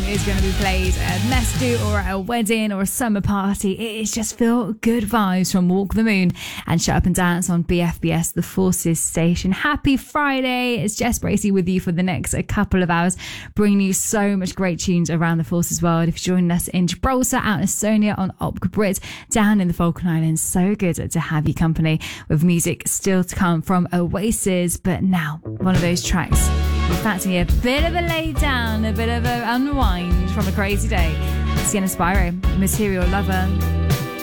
is going to be played at Mess Do or at a wedding or a summer party. It is just feel good vibes from Walk the Moon and Shut Up and Dance on BFBS, the Forces station. Happy Friday. It's Jess Bracey with you for the next couple of hours, bringing you so much great tunes around the Forces world. If you're joining us in Gibraltar, out in Estonia, on Opca Brit, down in the Falkland Islands, so good to have you company with music still to come from Oasis. But now, one of those tracks, in fact, a bit of a lay down, a bit of an unwind from a crazy day. Sienna Spiro, Material Lover.